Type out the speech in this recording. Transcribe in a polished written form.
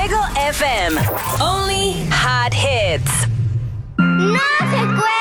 Fuego FM. Only hot hits. No se cuenta.